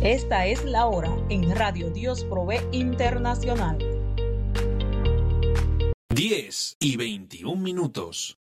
Esta es la hora en Radio Dios Provee Internacional. 10:21.